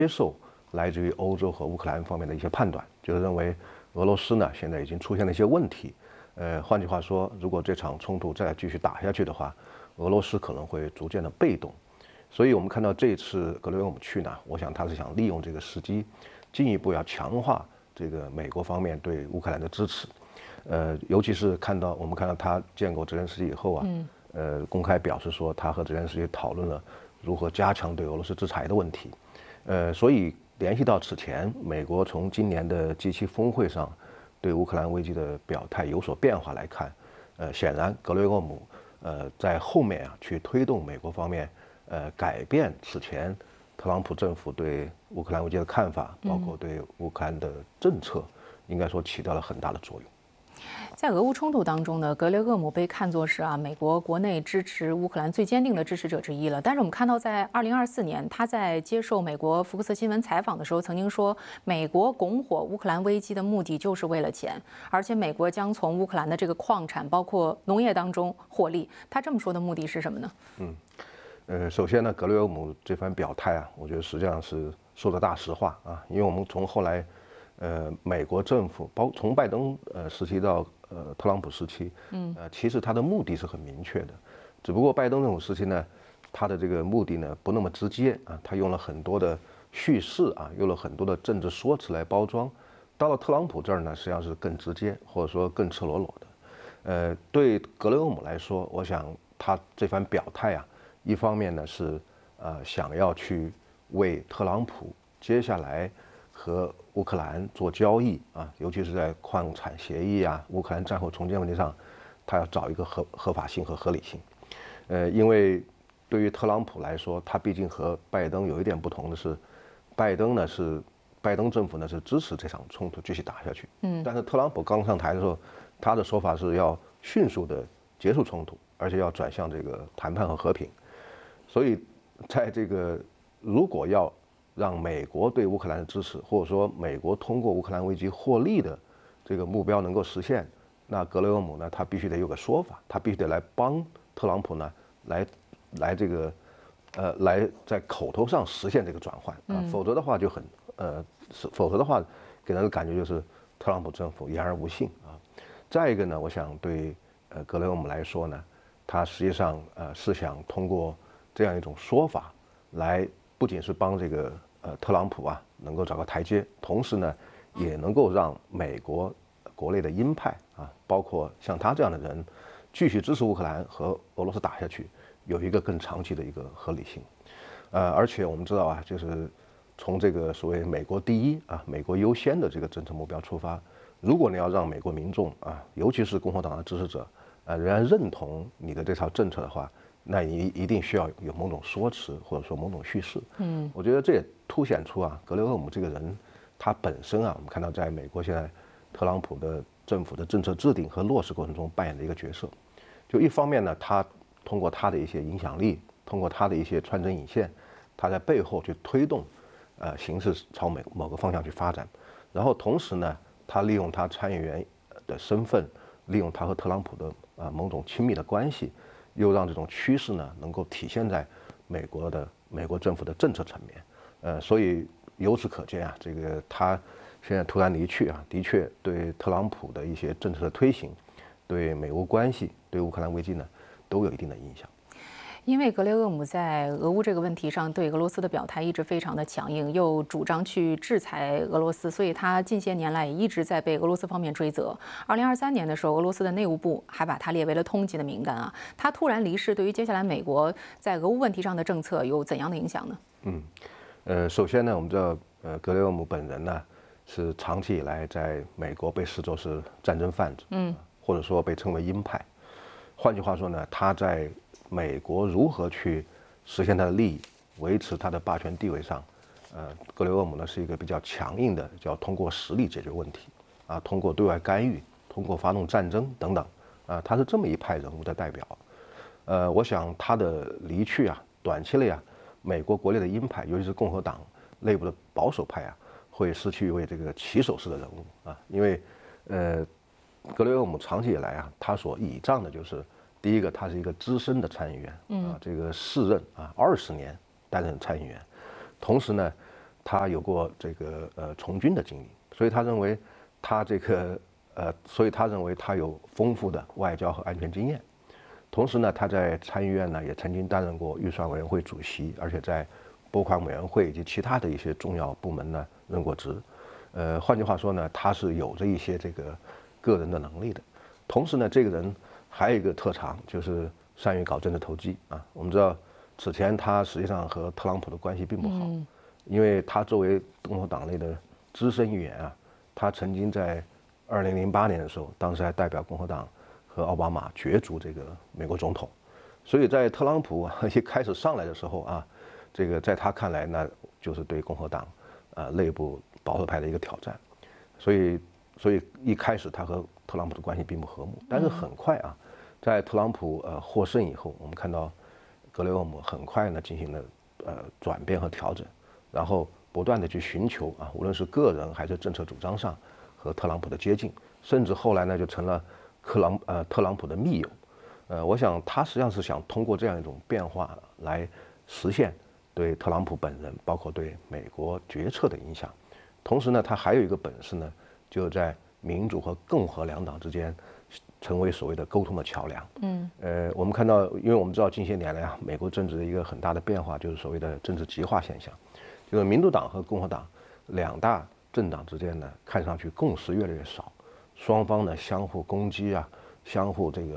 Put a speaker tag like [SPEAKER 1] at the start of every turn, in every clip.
[SPEAKER 1] 接受来自于欧洲和乌克兰方面的一些判断，就是认为俄罗斯呢现在已经出现了一些问题。换句话说，如果这场冲突再继续打下去的话，俄罗斯可能会逐渐的被动。所以我们看到这一次格雷厄姆去呢，我想他是想利用这个时机，进一步要强化这个美国方面对乌克兰的支持。尤其是我们看到他见过泽连斯基以后啊，公开表示说他和泽连斯基讨论了如何加强对俄罗斯制裁的问题。所以联系到此前美国从今年的G7峰会上对乌克兰危机的表态有所变化来看，显然格雷厄姆在后面啊去推动美国方面改变此前特朗普政府对乌克兰危机的看法，包括对乌克兰的政策，应该说起到了很大的作用。
[SPEAKER 2] 在俄乌冲突当中呢，格雷厄姆被看作是美国国内支持乌克兰最坚定的支持者之一了。但是我们看到，在2024年，他在接受美国福克斯新闻采访的时候，曾经说，美国拱火乌克兰危机的目的就是为了钱，而且美国将从乌克兰的这个矿产，包括农业当中获利。他这么说的目的是什么呢？
[SPEAKER 1] 首先呢，格雷厄姆这番表态啊，我觉得实际上是说的大实话啊，因为我们从后来，美国政府从拜登时期到特朗普时期，其实他的目的是很明确的，只不过拜登政府时期呢，他的这个目的呢不那么直接啊，他用了很多的叙事啊，用了很多的政治说辞来包装，到了特朗普这儿呢，实际上是更直接或者说更赤裸裸的。对格雷厄姆来说，我想他这番表态啊。一方面呢是想要去为特朗普接下来和乌克兰做交易啊，尤其是在矿产协议啊、乌克兰战后重建问题上，他要找一个合法性和合理性。因为对于特朗普来说，他毕竟和拜登有一点不同的是，拜登政府呢是支持这场冲突继续打下去，但是特朗普刚上台的时候，他的说法是要迅速的结束冲突，而且要转向这个谈判和和平。所以，在这个如果要让美国对乌克兰的支持，或者说美国通过乌克兰危机获利的这个目标能够实现，那格雷厄姆呢，他必须得有个说法，他必须得来帮特朗普呢，来在口头上实现这个转换啊，否则的话否则的话给人的感觉就是特朗普政府言而无信啊。再一个呢，我想对格雷厄姆来说呢，他实际上是想通过这样一种说法，来不仅是帮这个特朗普啊能够找个台阶，同时呢，也能够让美国国内的鹰派啊，包括像他这样的人，继续支持乌克兰和俄罗斯打下去，有一个更长期的一个合理性。而且我们知道啊，就是从这个所谓美国第一啊、美国优先的这个政策目标出发，如果你要让美国民众啊，尤其是共和党的支持者仍然认同你的这套政策的话，那你一定需要有某种说辞或者说某种叙事。我觉得这也凸显出啊，格雷厄姆这个人，他本身啊，我们看到在美国现在特朗普的政府的政策制定和落实过程中扮演的一个角色。就一方面呢，他通过他的一些影响力，通过他的一些穿针引线，他在背后去推动形势朝某个方向去发展。然后同时呢，他利用他参议员的身份，利用他和特朗普的某种亲密的关系，又让这种趋势呢能够体现在美国政府的政策层面。所以由此可见啊，这个他现在突然离去啊，的确对特朗普的一些政策的推行，对美乌关系，对乌克兰危机呢，都有一定的影响。
[SPEAKER 2] 因为格雷厄姆在俄乌这个问题上对俄罗斯的表态一直非常的强硬，又主张去制裁俄罗斯，所以他近些年来也一直在被俄罗斯方面追责。2023年的时候，俄罗斯的内务部还把他列为了通缉的名单啊。他突然离世，对于接下来美国在俄乌问题上的政策有怎样的影响呢？
[SPEAKER 1] 首先呢，我们知道，格雷厄姆本人呢是长期以来在美国被视作是战争贩子，或者说被称为鹰派。换句话说呢，他在美国如何去实现他的利益、维持他的霸权地位上，格雷厄姆呢是一个比较强硬的，叫通过实力解决问题，通过对外干预，通过发动战争等等，他是这么一派人物的代表。我想他的离去啊，短期内啊，美国国内的鹰派，尤其是共和党内部的保守派啊，会失去一位这个旗手式的人物啊，因为格雷厄姆长期以来啊，他所倚仗的就是第一个，他是一个资深的参议员，这个4任20年担任参议员，同时呢， 他有过这个从军的经历，所以他认为他这个所以他认为他有丰富的外交和安全经验。同时呢，他在参议院呢也曾经担任过预算委员会主席，而且在拨款委员会以及其他的一些重要部门呢任过职。换句话说呢，他是有着一些这个个人的能力的。同时呢，这个人还有一个特长，就是善于搞政治投机啊。我们知道，此前他实际上和特朗普的关系并不好，因为他作为共和党内的资深议员啊，他曾经在2008年的时候，当时还代表共和党和奥巴马角逐这个美国总统。所以在特朗普一开始上来的时候啊，这个在他看来那就是对共和党内部保守派的一个挑战。所以一开始他和特朗普的关系并不和睦，但是很快啊，在特朗普获胜以后，我们看到格雷厄姆很快呢进行了转变和调整，然后不断的去寻求啊，无论是个人还是政策主张上和特朗普的接近，甚至后来呢就成了特朗普的密友。我想他实际上是想通过这样一种变化来实现对特朗普本人，包括对美国决策的影响。同时呢，他还有一个本事呢，就是在民主和共和两党之间成为所谓的沟通的桥梁。我们看到，因为我们知道近些年来啊，美国政治的一个很大的变化就是所谓的政治极化现象，就是民主党和共和党两大政党之间呢，看上去共识越来越少，双方呢相互攻击啊，相互这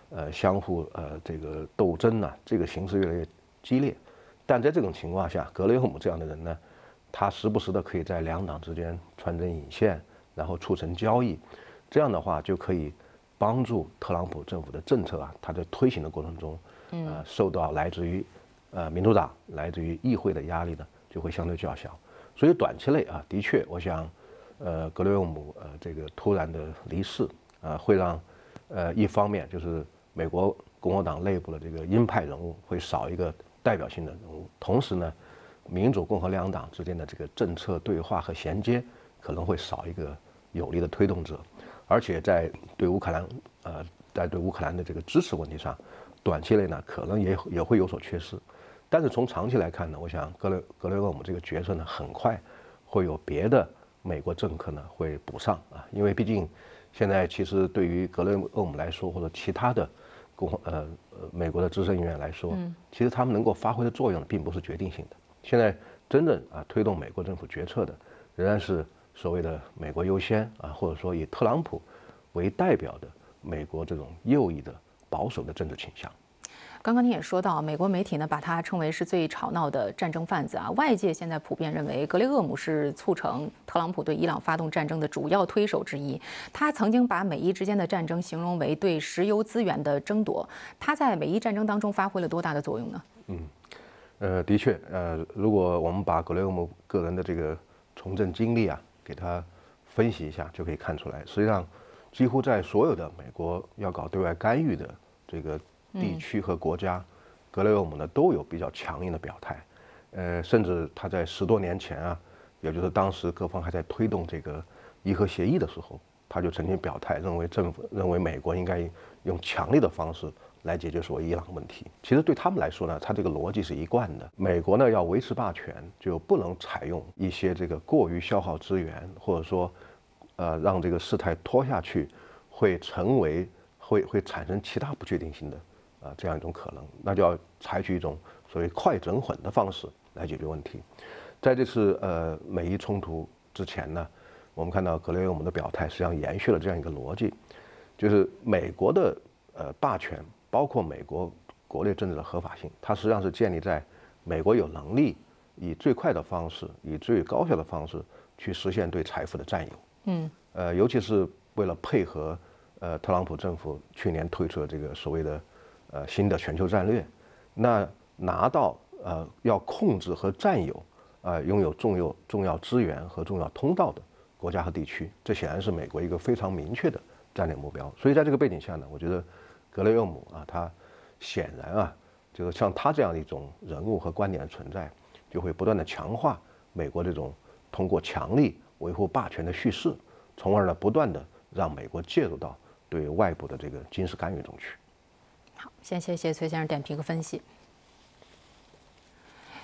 [SPEAKER 1] 个斗争啊，这个形势越来越激烈。但在这种情况下，格雷厄姆这样的人呢，他时不时的可以在两党之间穿针引线，然后促成交易，这样的话就可以帮助特朗普政府的政策啊，它在推行的过程中，受到来自于民主党、来自于议会的压力呢，就会相对较小。所以短期内啊，的确，我想，格雷厄姆这个突然的离世会让一方面就是美国共和党内部的这个鹰派人物会少一个代表性的人物，同时呢，民主共和两党之间的这个政策对话和衔接可能会少一个有力的推动者，而且在对乌克兰的这个支持问题上，短期内呢可能也会有所缺失。但是从长期来看呢，我想格雷厄姆这个角色呢，很快会有别的美国政客呢会补上啊，因为毕竟现在其实对于格雷厄姆来说，或者其他的美国的资深议员来说，其实他们能够发挥的作用并不是决定性的。现在真正推动美国政府决策的，仍然是所谓的美国优先啊，或者说以特朗普为代表的美国这种右翼的保守的政治倾向。
[SPEAKER 2] 刚刚您也说到，美国媒体呢把他称为是最吵闹的战争贩子啊。外界现在普遍认为，格雷厄姆是促成特朗普对伊朗发动战争的主要推手之一。他曾经把美伊之间的战争形容为对石油资源的争夺。他在美伊战争当中发挥了多大的作用呢？
[SPEAKER 1] 的确，如果我们把格雷厄姆个人的这个从政经历啊，给他分析一下，就可以看出来，实际上几乎在所有的美国要搞对外干预的这个地区和国家，格雷厄姆呢都有比较强硬的表态。甚至他在10多年前啊，也就是当时各方还在推动这个伊核协议的时候，他就曾经表态，认为美国应该用强力的方式来解决所谓伊朗问题。其实对他们来说呢，他这个逻辑是一贯的。美国呢要维持霸权，就不能采用一些这个过于消耗资源，或者说，让这个事态拖下去，会产生其他不确定性的这样一种可能，那就要采取一种所谓快整混的方式来解决问题。在这次美伊冲突之前呢，我们看到格雷厄姆的表态实际上延续了这样一个逻辑，就是美国的霸权，包括美国国内政治的合法性，它实际上是建立在美国有能力以最快的方式，以最高效的方式去实现对财富的占有。尤其是为了配合特朗普政府去年推出的这个所谓的新的全球战略，那拿到要控制和占有拥有重要资源和重要通道的国家和地区，这显然是美国一个非常明确的战略目标。所以在这个背景下呢，我觉得格雷厄姆他显然就是像他这样的一种人物和观点的存在，就会不断的强化美国这种通过强力维护霸权的叙事，从而呢不断的让美国介入到对外部的这个军事干预中去。
[SPEAKER 2] 好，先谢谢崔先生点评和分析。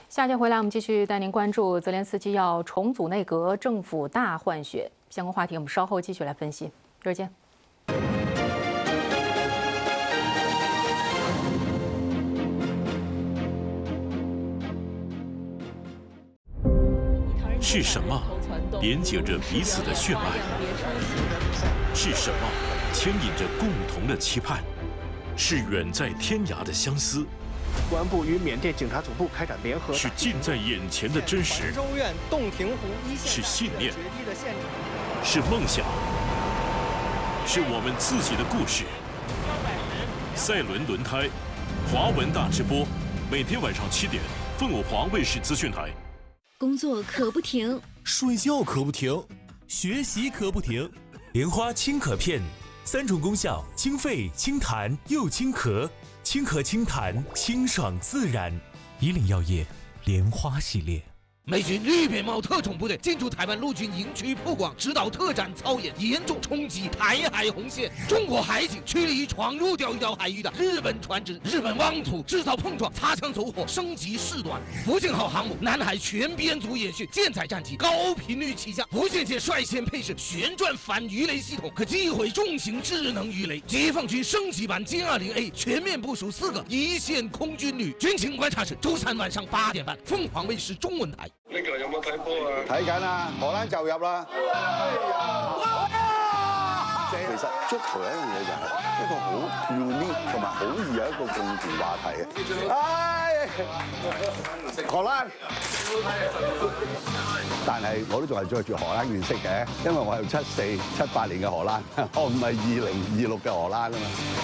[SPEAKER 2] 下节回来，我们继续带您关注泽连斯基要重组内阁，政府大换血。相关话题我们稍后继续来分析。一会儿见。
[SPEAKER 3] 是什么连接着彼此的血脉？是什么牵引着共同的期盼？是远在天涯的相思。
[SPEAKER 4] 公安部与缅甸警察总部开展联合。
[SPEAKER 3] 是近在眼前的真实。
[SPEAKER 4] 州院洞庭湖一线。
[SPEAKER 3] 是信念。是梦想。是我们自己的故事。赛伦轮胎，华文大直播，每天晚上7点，凤凰卫视资讯台。
[SPEAKER 5] 工作可不停，
[SPEAKER 6] 睡觉可不停，学习可不停。莲花清咳片，3种功效：清肺、清痰又清咳。清咳清痰，清爽自然。以岭药业莲花系列。
[SPEAKER 7] 美军绿扁帽特种部队进驻台湾陆军营区曝光，指导特战操演，严重冲击台海红线。中国海警驱离闯入钓鱼岛海域的日本船只，日本妄图制造碰撞，擦枪走火，升级事端。福建号航母南海全编组演训，舰载战机高频率起降，福建舰率先配置旋转反鱼雷系统，可击毁重型智能鱼雷。解放军升级版歼20A 全面部署4个一线空军旅。军情观察室周3晚上8點半，鳳凰衛視中文台。
[SPEAKER 8] 呢個有冇睇波啊？
[SPEAKER 9] 睇緊啊，荷蘭就入啦。其實足球有一樣嘢就係一個好 unique 同埋好易有一個共同話題嘅。荷蘭，但係我都仲係着住荷蘭件色嘅，因為我係74、78年嘅荷蘭，我唔係2026嘅荷蘭啊嘛。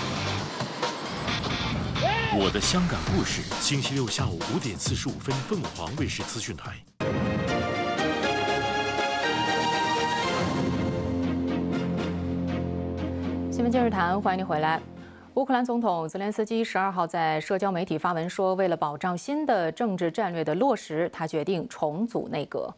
[SPEAKER 3] 我的香港故事，星期六下午5點45分，鳳凰衛視資訊台。
[SPEAKER 2] 新闻今日谈，欢迎您回来。乌克兰总统泽连斯基12号在社交媒体发文说，为了保障新的政治战略的落实，他决定重组内阁。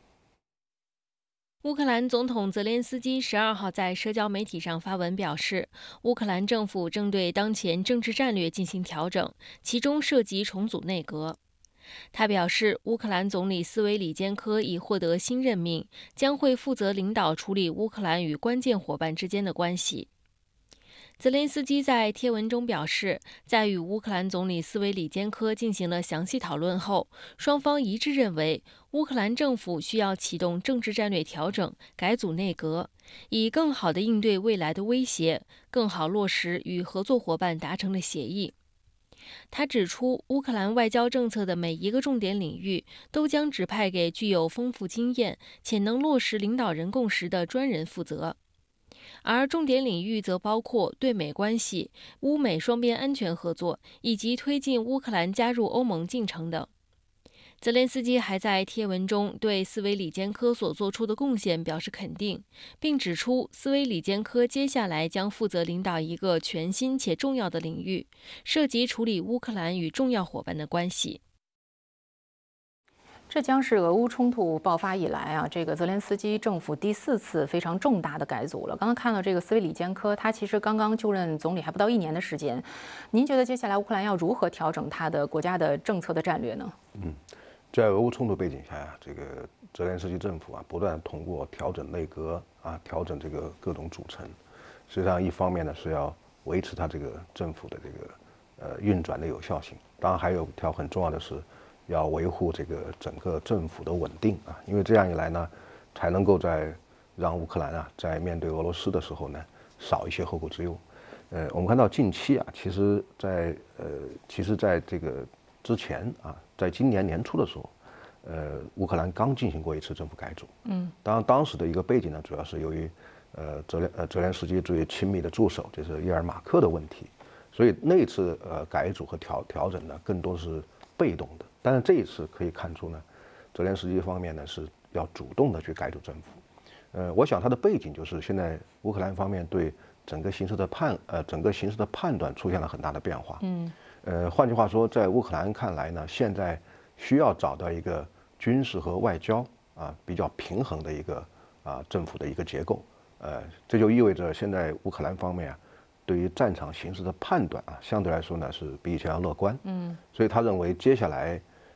[SPEAKER 5] 乌克兰总统泽连斯基12号在社交媒体上发文表示，乌克兰政府正对当前政治战略进行调整，其中涉及重组内阁。他表示，乌克兰总理斯维里坚科已获得新任命，将会负责领导处理乌克兰与关键伙伴之间的关系。泽连斯基在贴文中表示，在与乌克兰总理斯维里坚科进行了详细讨论后，双方一致认为，乌克兰政府需要启动政治战略调整，改组内阁，以更好地应对未来的威胁，更好落实与合作伙伴达成的协议。他指出，乌克兰外交政策的每一个重点领域都将指派给具有丰富经验且能落实领导人共识的专人负责。而重点领域则包括对美关系、乌美双边安全合作以及推进乌克兰加入欧盟进程等。泽连斯基还在贴文中对斯维里坚科所做出的贡献表示肯定，并指出斯维里坚科接下来将负责领导一个全新且重要的领域，涉及处理乌克兰与重要伙伴的关系。
[SPEAKER 2] 这将是俄乌冲突爆发以来啊，这个泽连斯基政府第4次非常重大的改组了。刚刚看到这个斯维里坚科，他其实刚刚就任总理还不到1年的时间。您觉得接下来乌克兰要如何调整他的国家的政策的战略呢？
[SPEAKER 1] 在俄乌冲突背景下呀，这个泽连斯基政府啊，不断通过调整内阁啊，调整这个各种组成，实际上一方面呢是要维持他这个政府的这个运转的有效性，当然还有一条很重要的是，要维护这个整个政府的稳定啊，因为这样一来呢，才能够让乌克兰啊在面对俄罗斯的时候呢，少一些后顾之忧。我们看到近期啊，其实在这个之前啊，在今年年初的时候，乌克兰刚进行过一次政府改组。当然当时的一个背景呢，主要是由于泽连斯基最亲密的助手就是伊尔马克的问题，所以那次改组和调整呢，更多是被动的。但是这一次可以看出呢，泽连斯基方面呢是要主动的去改组政府。我想他的背景就是现在乌克兰方面对整个形势的判断出现了很大的变化。换句话说，在乌克兰看来呢，现在需要找到一个军事和外交比较平衡的一个政府的一个结构。这就意味着现在乌克兰方面对于战场形势的判断相对来说呢是比以前要乐观。所以他认为接下来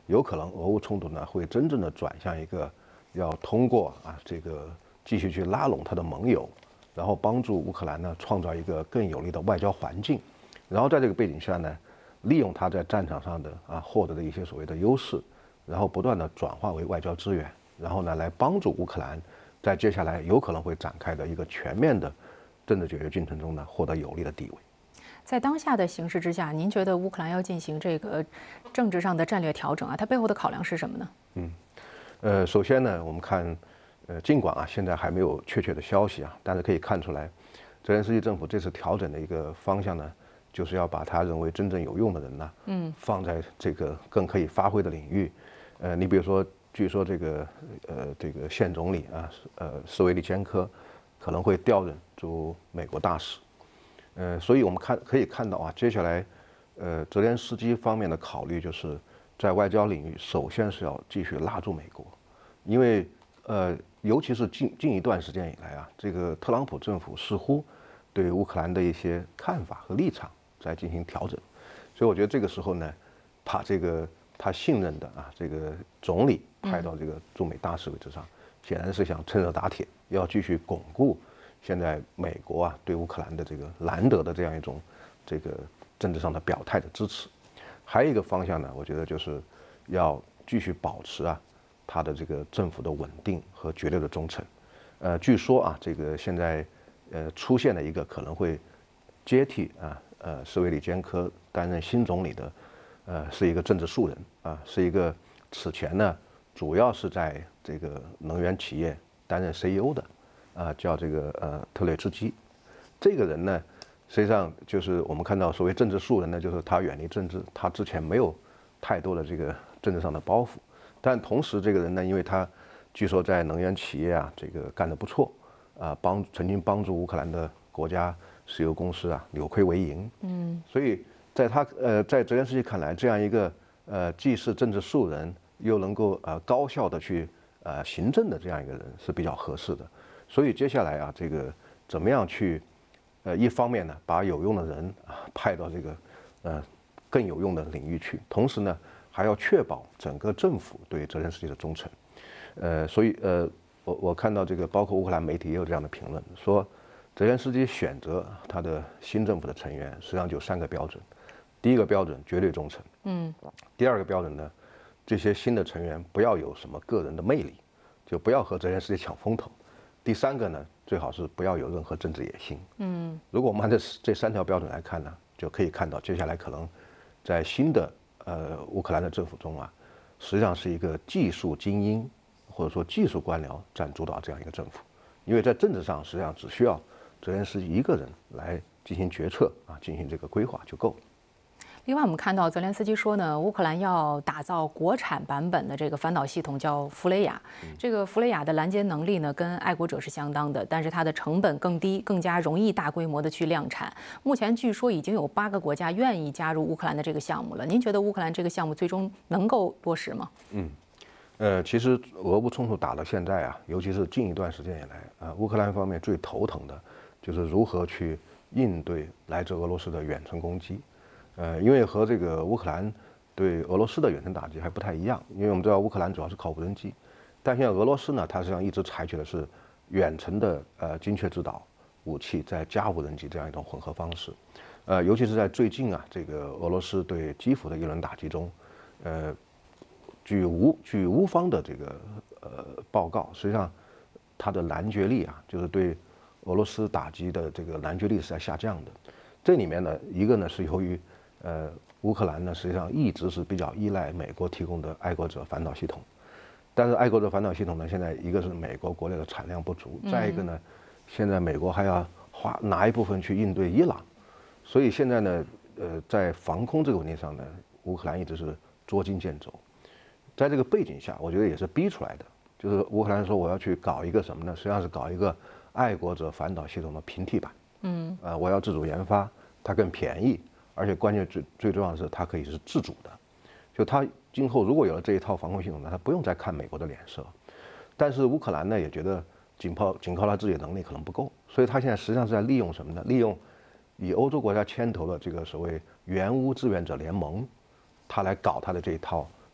[SPEAKER 1] 有可能俄乌冲突呢会真正的转向一个要通过这个继续去拉拢他的盟友，然后帮助乌克兰呢创造一个更有利的外交环境，然后在这个背景下呢，利用他在战场上的获得的一些所谓的优势，然后不断的转化为外交资源，然后呢来帮助乌克兰在接下来有可能会展开的一个全面的政治解决进程中呢获得有利的地位。
[SPEAKER 2] 在当下的形势之下，您觉得乌克兰要进行这个政治上的战略调整它背后的考量是什么呢？
[SPEAKER 1] 首先呢，我们看，尽管现在还没有确切的消息但是可以看出来，泽连斯基政府这次调整的一个方向呢，就是要把他认为真正有用的人呢，放在这个更可以发挥的领域。你比如说，据说这个现总理斯维利坚科可能会调任驻美国大使。所以我们可以看到接下来，泽连斯基方面的考虑就是在外交领域，首先是要继续拉住美国，因为尤其是近一段时间以来这个特朗普政府似乎对乌克兰的一些看法和立场在进行调整，所以我觉得这个时候呢，把这个他信任的这个总理派到这个驻美大使位置上，显然是想趁热打铁，要继续巩固现在美国对乌克兰的这个难得的这样一种这个政治上的表态的支持。还有一个方向呢，我觉得就是要继续保持他的这个政府的稳定和绝对的忠诚。据说这个现在出现了一个可能会接替斯维利坚科担任新总理的是一个政治素人是一个此前呢主要是在这个能源企业担任 CEO 的。叫这个特雷茨基，这个人呢，实际上就是我们看到所谓政治素人呢，就是他远离政治，他之前没有太多的这个政治上的包袱，但同时这个人呢，因为他据说在能源企业这个干得不错，曾经帮助乌克兰的国家石油公司扭亏为盈，所以在泽连斯基看来，这样一个既是政治素人，又能够高效的去行政的这样一个人是比较合适的。所以接下来这个怎么样去，一方面呢，把有用的人派到这个更有用的领域去，同时呢，还要确保整个政府对泽连斯基的忠诚。所以我看到这个，包括乌克兰媒体也有这样的评论，说泽连斯基选择他的新政府的成员，实际上就3个标准。第一个标准绝对忠诚，第二个标准呢，这些新的成员不要有什么个人的魅力，就不要和泽连斯基抢风头。第3个呢，最好是不要有任何政治野心。如果我们按这3条标准来看呢，就可以看到接下来可能在新的乌克兰的政府中实际上是一个技术精英或者说技术官僚占主导这样一个政府，因为在政治上实际上只需要泽连斯基一个人来进行决策进行这个规划就够了。
[SPEAKER 2] 另外，我们看到泽连斯基说呢，乌克兰要打造国产版本的这个反导系统，叫弗雷亚。这个弗雷亚的拦截能力呢，跟爱国者是相当的，但是它的成本更低，更加容易大规模的去量产。目前据说已经有8个国家愿意加入乌克兰的这个项目了。您觉得乌克兰这个项目最终能够落实吗？
[SPEAKER 1] 其实俄乌冲突打到现在尤其是近一段时间以来乌克兰方面最头疼的就是如何去应对来自俄罗斯的远程攻击。因为和这个乌克兰对俄罗斯的远程打击还不太一样，因为我们知道乌克兰主要是靠无人机，但现在俄罗斯呢，它实际上一直采取的是远程的精确制导武器再加无人机这样一种混合方式。尤其是在最近这个俄罗斯对基辅的一轮打击中，据乌方的这个报告，实际上它的拦截力就是对俄罗斯打击的这个拦截力是在下降的。这里面呢，一个呢是由于乌克兰呢实际上一直是比较依赖美国提供的爱国者反导系统，但是爱国者反导系统呢，现在一个是美国国内的产量不足，再一个呢，现在美国还要拿一部分去应对伊朗，所以现在呢，在防空这个问题上呢，乌克兰一直是捉襟见肘。在这个背景下，我觉得也是逼出来的，就是乌克兰说我要去搞一个什么呢？实际上是搞一个爱国者反导系统的平替版。我要自主研发，它更便宜，而且关键最重要的是它可以是自主的，就它今后如果有了这一套防空系统呢，它不用再看美国的脸色。但是乌克兰呢也觉得仅靠它自己的能力可能不够，所以它现在实际上是在利用什么呢？利用以欧洲国家牵头的这个所谓援乌志愿者联盟，它来搞它的这一套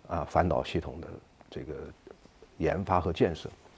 [SPEAKER 1] 反导系统的这个研发和建设。